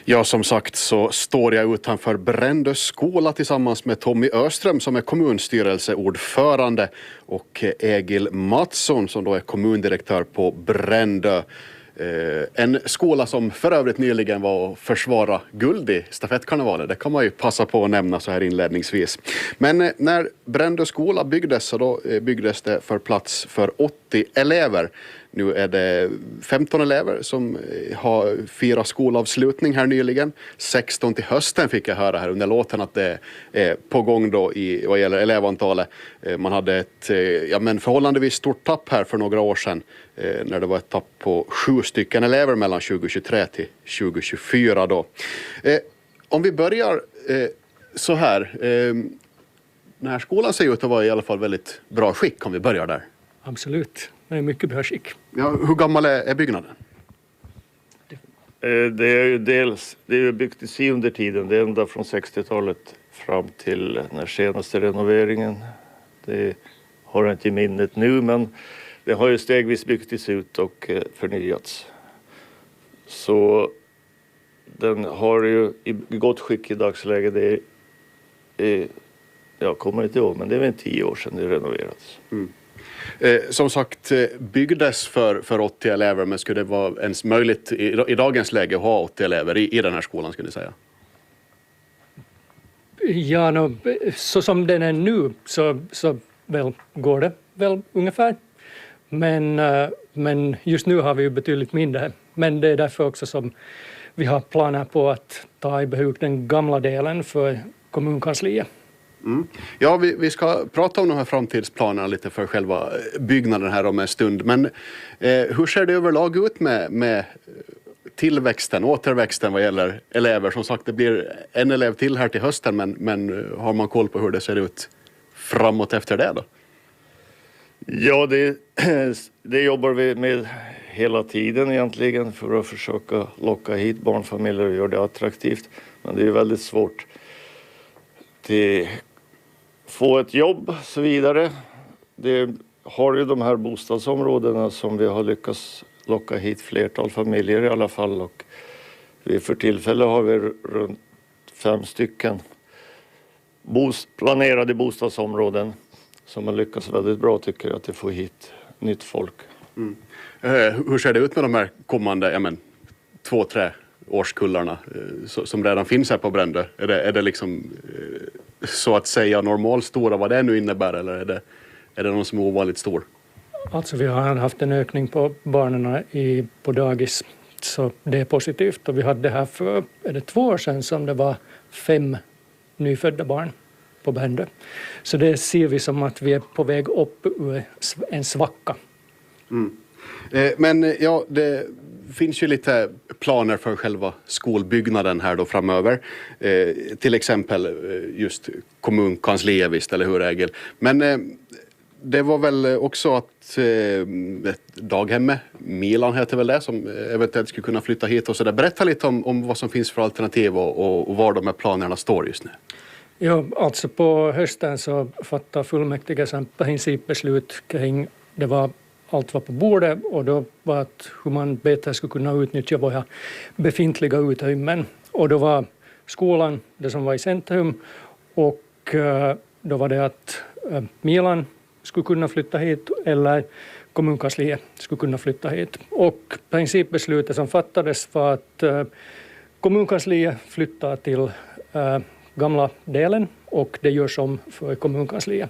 Ja, som sagt så står jag utanför Brändö skola tillsammans med Tommy Öström som är kommunstyrelseordförande och Egil Mattsson som då är kommundirektör på Brändö. En skola som för övrigt nyligen var att försvara guld i stafettkarnevalen. Det kan man ju passa på att nämna så här inledningsvis. Men när Brändö skola byggdes så då byggdes det för plats för 80 elever. Nu är det 15 elever som har firat skolavslutning här nyligen. 16 till hösten fick jag höra här under låten att det är på gång då vad gäller elevantalet. Man hade ett förhållandevis stort tapp här för några år sedan när det var ett tapp på 7 stycken elever mellan 2023 till 2024 då. Om vi börjar så här. Den här skolan ser ut att vara i alla fall väldigt bra skick om vi börjar där. Absolut, det är mycket bra skick. Ja, hur gammal är byggnaden? Det är ju byggt i Siundertiden, det är ända från 60-talet fram till den senaste renoveringen. Det har jag inte i minnet nu, men det har ju stegvis byggts ut och förnyats. Så den har ju i gott skick i dagsläget. Det är, jag kommer inte ihåg, men det är väl 10 år sedan det renoverats. Mm. Som sagt, byggdes för 80 elever, men skulle det vara ens möjligt i dagens läge att ha 80 elever i den här skolan, skulle ni säga? Ja, så som den är nu så väl går det väl ungefär. Men just nu har vi ju betydligt mindre. Men det är därför också som vi har planer på att ta i bruk den gamla delen för kommunkansliet. Mm. Ja, vi ska prata om de här framtidsplanerna lite för själva byggnaden här om en stund. Men hur ser det överlag ut med tillväxten, återväxten vad gäller elever? Som sagt, det blir en elev till här till hösten, men har man koll på hur det ser ut framåt efter det då? Ja, det jobbar vi med hela tiden egentligen för att försöka locka hit barnfamiljer och göra det attraktivt. Men det är väldigt svårt att få ett jobb och så vidare. Det har ju de här bostadsområdena som vi har lyckats locka hit flertal familjer i alla fall. Och för tillfället har vi runt 5 stycken planerade bostadsområden som har lyckats väldigt bra, tycker jag, att få hit nytt folk. Mm. Hur ser det ut med de här kommande 2-3 årskullarna som redan finns här på Brändö? Är det liksom så att säga normalstora vad det nu innebär, eller är det någon som är ovanligt stor? Alltså vi har haft en ökning på barnen på dagis, så det är positivt. Och vi hade det här för 2 år sedan som det var 5 nyfödda barn på Brändö. Så det ser vi som att vi är på väg upp ur en svacka. Mm. Men ja, det finns ju lite planer för själva skolbyggnaden här då framöver. Till exempel just kommunkansliet, visst, eller hur, Egil? Men det var väl också att daghemmet, Milan heter väl det, som eventuellt skulle kunna flytta hit och så där. Berätta lite om vad som finns för alternativ och var de här planerna står just nu. Ja, alltså på hösten så fattade fullmäktige som principbeslut kring allt var på bordet, och då var att hur man bättre skulle kunna utnyttja våra befintliga utrymmen. Och då var skolan det som var i centrum, och då var det att Milan skulle kunna flytta hit eller kommunkansliet skulle kunna flytta hit. Och principbeslutet som fattades var att kommunkansliet flyttar till gamla delen och det görs om för kommunkansliet.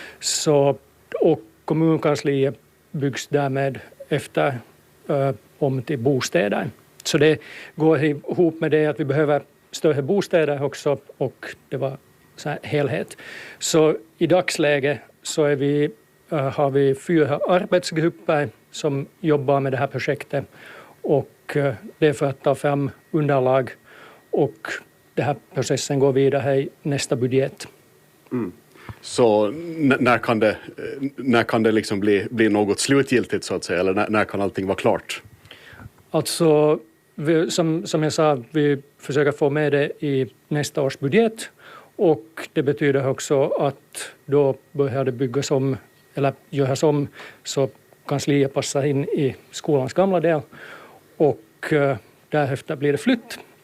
Och kommunkansliet byggs därmed efter om till bostäder. Så det går ihop med det att vi behöver större bostäder också, och det var så här helhet. Så i dagsläget så har vi 4 arbetsgrupper som jobbar med det här projektet, och det är för att ta fram underlag, och den här processen går vidare i nästa budget. Mm. Så när kan det liksom bli något slutgiltigt så att säga, eller när kan allting vara klart? Alltså, som jag sa, vi försöker få med det i nästa års budget, och det betyder också att då börjar det byggas om eller göras om så kansliet passar in i skolans gamla del, och därefter blir det flytt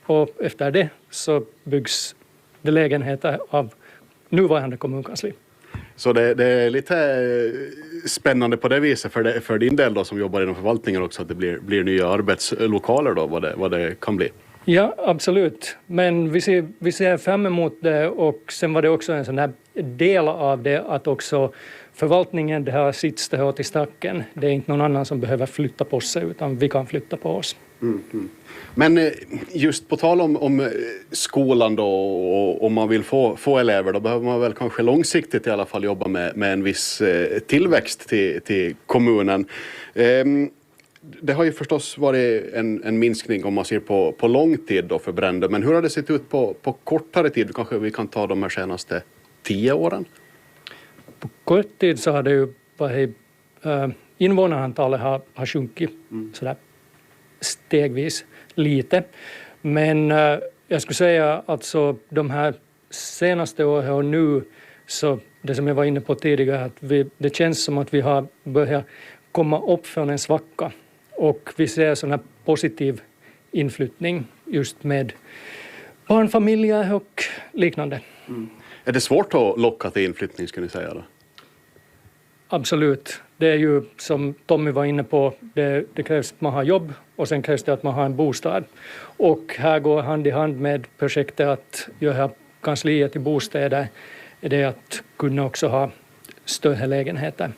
och efter det så byggs det lägenheter av nuvarande kommunkansli. Så det är lite spännande på det viset för din del då, som jobbar inom förvaltningen också, att det blir nya arbetslokaler då, vad det kan bli. Ja, absolut. Men vi ser fram emot det, och sen var det också en sån här del av det att också förvaltningen, det här sits, det hör till stacken. Det är inte någon annan som behöver flytta på sig, utan vi kan flytta på oss. Men just på tal om skolan då, och om man vill få elever, då behöver man väl kanske långsiktigt i alla fall jobba med en viss tillväxt till kommunen. Det har ju förstås varit en minskning om man ser på lång tid då för Brändö, men hur har det sett ut på kortare tid? Kanske vi kan ta de här senaste 10 åren? På kort tid så har det ju varit, invånarantalet har sjunkit sådär stegvis lite. Men jag skulle säga att så de här senaste åren och nu, så det som jag var inne på tidigare, att det känns som att vi har börjat komma upp från en svacka, och vi ser sån här positiv inflyttning just med barnfamiljer och liknande. Är det svårt att locka till inflyttning, skulle ni säga då? Absolut. Det är ju som Tommy var inne på, det krävs att man har jobb, och sen krävs det att man har en bostad. Och här går hand i hand med projektet att göra kansliet i bostäder, är det att kunna också ha större lägenheter.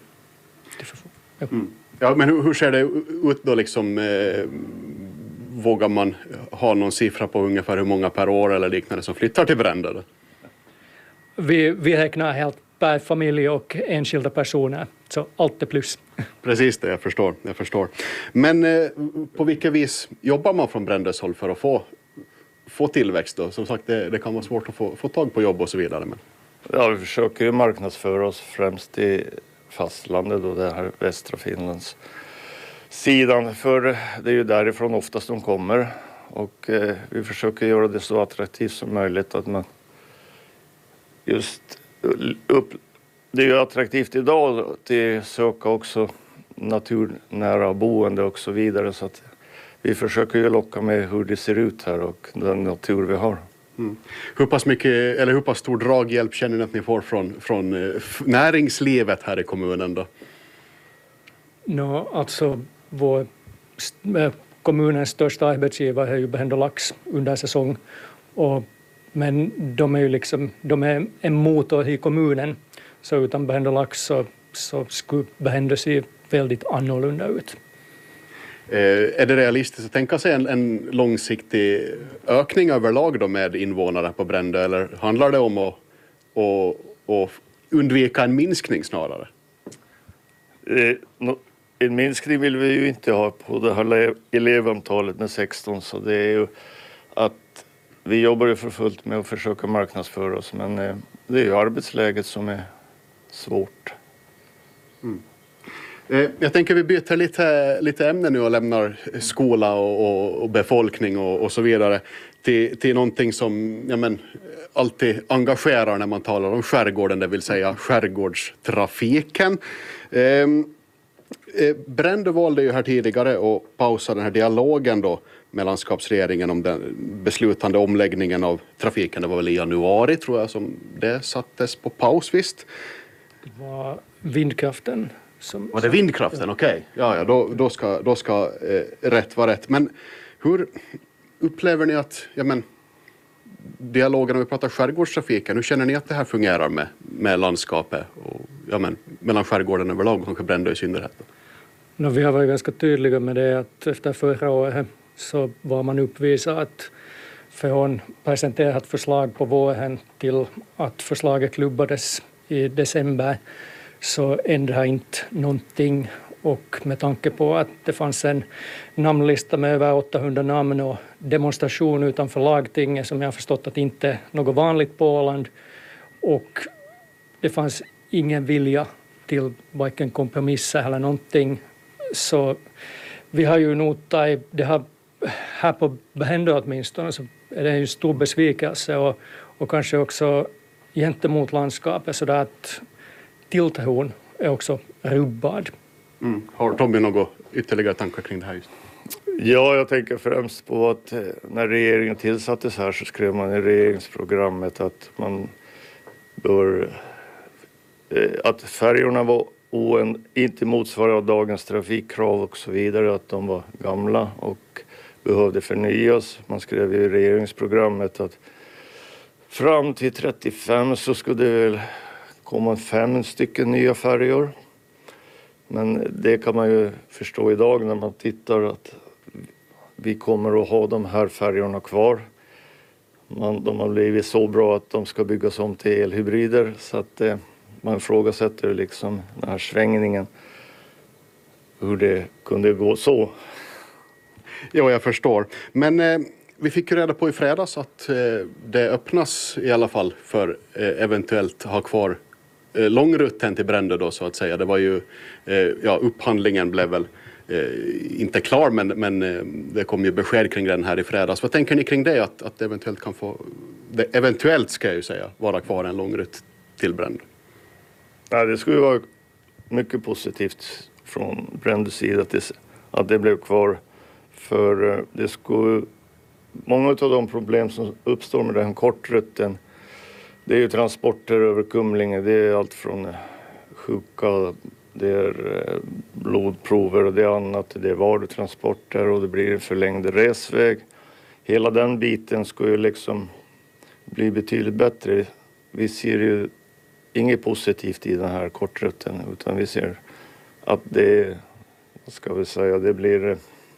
Ja, men hur ser det ut då liksom? Vågar man ha någon siffra på ungefär hur många per år eller liknande som flyttar till Brändö? Vi räknar helt per familj och enskilda personer, så allt är plus. Precis det, jag förstår. Men på vilket vis jobbar man från Brändös håll för att få tillväxt då? Som sagt, det kan vara svårt att få tag på jobb och så vidare. Men... Ja, vi försöker ju marknadsföra oss främst i fastlandet och det här västra Finlands sidan, för det är ju därifrån oftast de kommer, och vi försöker göra det så attraktivt som möjligt att man just det är ju attraktivt idag att söka också naturnära boende och så vidare, så att vi försöker ju locka med hur det ser ut här och den natur vi har. Hur pass stor draghjälp känner ni att ni får från näringslivet här i kommunen då? Alltså kommunens största arbetsgivare är ju Behände Lax under säsong, men de är ju de är en motor i kommunen, så utan Behände Lax så skulle Behände se väldigt annorlunda ut. Är det realistiskt att tänka sig en långsiktig ökning överlag då med invånare på Brändö, eller handlar det om att undvika en minskning snarare? En minskning vill vi ju inte ha på det här elevantalet med 16, så det är ju att vi jobbar ju för fullt med att försöka marknadsföra oss, men det är ju arbetsläget som är svårt. Jag tänker vi byter lite ämne nu och lämnar skola och befolkning och så vidare till någonting som alltid engagerar när man talar om skärgården, det vill säga skärgårdstrafiken. Brändö valde ju här tidigare att pausa den här dialogen då med landskapsregeringen om den beslutande omläggningen av trafiken. Det var väl i januari tror jag som det sattes på paus, visst? Det var vindkraften. Var det vindkraften? Okej. Ja, då ska rätt vara rätt. Men hur upplever ni att dialogen, om vi pratar skärgårdstrafiken, hur känner ni att det här fungerar med landskapet och mellan skärgården överlag och kanske Brändö i synnerhet? Vi har varit ganska tydliga med det att efter förra året så var man uppvisad att från presenterat förslag på våren till att förslaget klubbades i december så ändrar inte någonting, och med tanke på att det fanns en namnlista med över 800 namn och demonstration utanför lagtinget som jag har förstått att inte är något vanligt på Åland, och det fanns ingen vilja till varken kompromisser eller någonting, så vi har ju nog det här på Behände åtminstone, så är det en stor besvikelse och kanske också gentemot landskapet, så där att tilltron är också rubbad. Har Tommy något ytterligare tankar kring det här just? Ja, jag tänker främst på att när regeringen tillsattes här så skrev man i regeringsprogrammet att man bör att färjorna var inte motsvarade dagens trafikkrav och så vidare, att de var gamla och behövde förnyas. Man skrev i regeringsprogrammet att fram till 35 så skulle det väl komma 5 stycken nya färjor. Men det kan man ju förstå idag när man tittar att vi kommer att ha de här färjorna kvar. De har blivit så bra att de ska byggas om till elhybrider, så att man ifrågasätter liksom den här svängningen, hur det kunde gå så. Ja, jag förstår. Men vi fick ju reda på i fredags att det öppnas i alla fall för eventuellt ha kvar långrutten till Brändö då, så att säga. Det var ju, upphandlingen blev väl inte klar, men det kom ju besked kring den här i fredags. Vad tänker ni kring det, att det eventuellt kan få, det eventuellt ska jag ju säga, vara kvar en långrutt till Brändö? Ja, det skulle vara mycket positivt från Brändös sida att det blev kvar. För det skulle, många av de problem som uppstår med den kortrutten, det är ju transporter över Kumlinge. Det är allt från sjuka, det är blodprover och det är annat. Det är varutransporter och det blir en förlängd resväg. Hela den biten ska ju liksom bli betydligt bättre. Vi ser ju inget positivt i den här kortrutten, utan vi ser att det, vad ska vi säga, det blir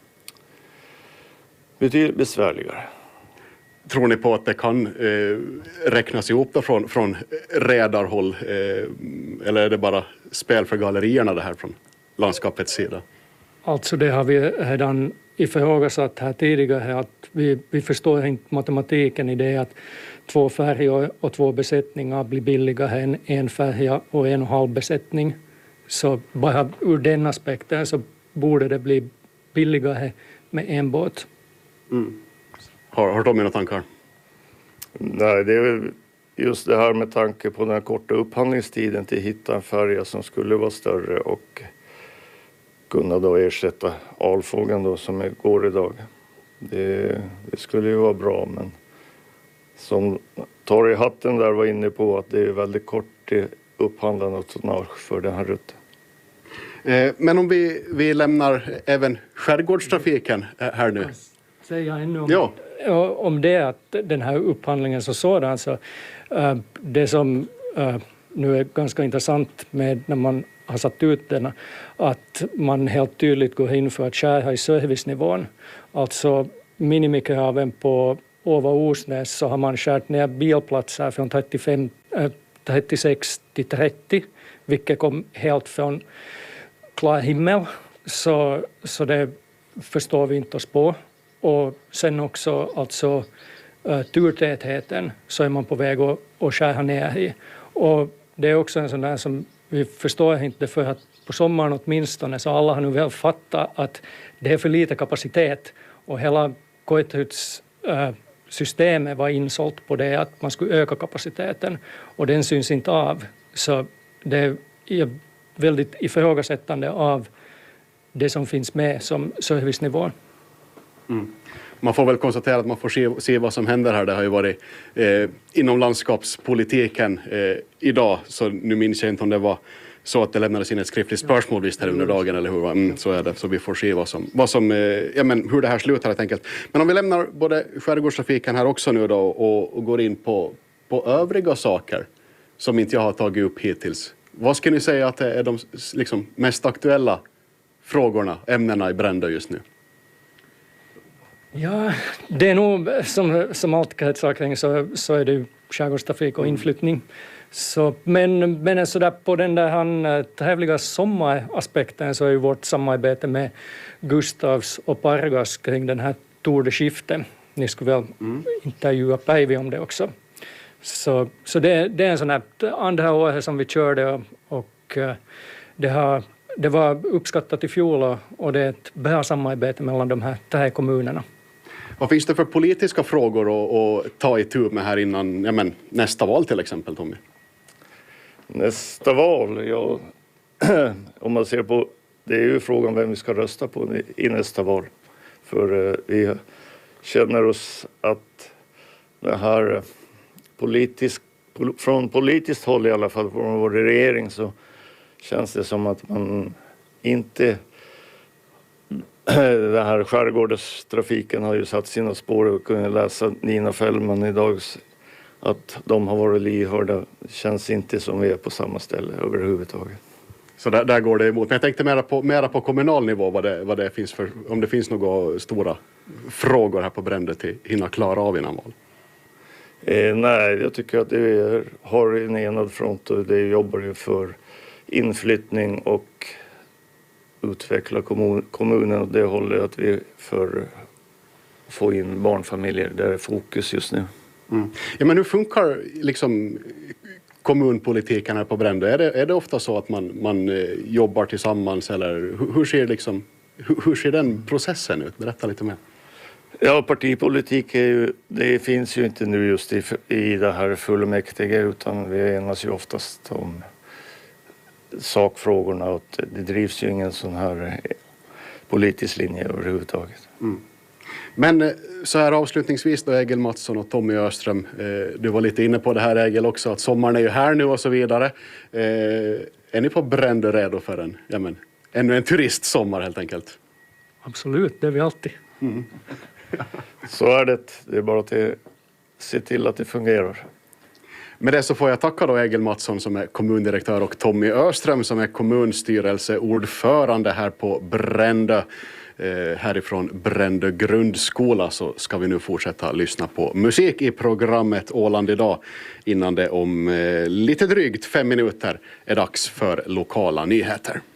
betydligt besvärligare. Tror ni på att det kan räknas ihop då från redarhåll, eller är det bara spel för gallerierna det här från landskapets sida? Alltså det har vi redan ifrågasatt här tidigare, att vi förstår inte matematiken i det att 2 färjor och 2 besättningar blir billigare än 1 färja och 1,5 besättning. Så bara ur den aspekten så borde det bli billigare med en båt. Mm. Har de några tankar? Nej, det är väl just det här med tanke på den korta upphandlingstiden till att hitta en färja som skulle vara större och kunna då ersätta Alfågeln då som går idag. Det skulle ju vara bra, men som Torg Hatten där var inne på, att det är väldigt kort upphandlande och tonnage för den här rutten. Men om vi lämnar även skärgårdstrafiken här nu. Säga ännu om det, att den här upphandlingen så sådan, så det som nu är ganska intressant med när man har satt ut den, att man helt tydligt går in för att skära i servicenivån. Alltså minimikraven på Åva-Osnäs så har man skärt ner bilplatser från 36 till 30, vilket kom helt från klar himmel. Så det förstår vi inte oss på. Och sen också alltså turtätheten så är man på väg att skära ner i. Och det är också en sån där som vi förstår inte, för att på sommaren åtminstone så alla har nu väl fattat att det är för lite kapacitet. Och hela Koithuts-systemet var insålt på det att man skulle öka kapaciteten. Och den syns inte av. Så det är väldigt ifrågasättande av det som finns med som servicenivå. Mm. Man får väl konstatera att man får se vad som händer här. Det har ju varit inom landskapspolitiken idag, så nu minns jag inte om det var så att det lämnades in ett skriftligt spörsmål visst här under dagen, eller hur? Så är det, så vi får se hur det här slutar helt enkelt. Men om vi lämnar både skärgårdstrafiken här också nu då och går in på övriga saker som inte jag har tagit upp hittills. Vad ska ni säga att det är de liksom mest aktuella frågorna, ämnena i Brändö just nu? Ja, det är nog som allt kretsar kring så är det ju skärgårdstrafik och inflyttning. Så, men så där på den där trevliga sommaraspekten så är ju vårt samarbete med Gustavs och Pargas kring den här Tour de Skifte. Ni skulle väl intervjua Päivi om det också. Så det är en sån här andra året som vi körde och det var uppskattat i fjol och det är ett bra samarbete mellan de här 3 kommunerna. Vad finns det för politiska frågor att ta i tur med här innan nästa val till exempel, Tommy? Nästa val, ja, om man ser på, det är ju frågan vem vi ska rösta på i nästa val. För vi känner oss att det här från politiskt håll i alla fall, från vår regering, så känns det som att man inte... Den här skärgårdstrafiken har ju satt sina spår, och kunde läsa Nina Fällman idag att de har varit lyhörda. Det känns inte som vi är på samma ställe överhuvudtaget. Så där går det emot. Men jag tänkte mera på kommunal nivå vad det finns för, om det finns några stora frågor här på Brändö till hinna klara av innan val. Nej, jag tycker att det har en enad front, och det jobbar ju för inflyttning och utveckla kommunen, och det håller att vi för få in barnfamiljer. Det är fokus just nu. Mm. Ja, men hur funkar liksom kommunpolitiken här på Brändö? Är det ofta så att man jobbar tillsammans, eller hur ser den processen ut? Berätta lite mer. Ja, partipolitik det finns ju inte nu just i det här fullmäktige, utan vi enas ju oftast om sakfrågorna, och det drivs ju ingen sån här politisk linje överhuvudtaget. Mm. Men så här avslutningsvis då, Egil Mattsson och Tommy Öström, du var lite inne på det här, Egil, också, att sommaren är ju här nu och så vidare. Är ni på Brändö redo för ännu en turistsommar helt enkelt? Absolut, det är vi alltid. Mm. Så är det. Det är bara att se till att det fungerar. Med det så får jag tacka då Egil Mattsson som är kommundirektör och Tommy Öström som är kommunstyrelseordförande här på Brändö. Härifrån Brändö grundskola så ska vi nu fortsätta lyssna på musik i programmet Åland idag, innan det om lite drygt 5 minuter är dags för lokala nyheter.